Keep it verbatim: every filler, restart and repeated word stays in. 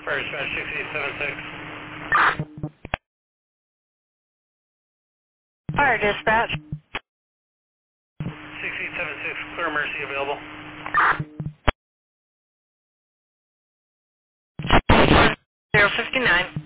Fire dispatch six eight seven six. Fire dispatch. six eight seven six, clear emergency available. zero fifty-nine.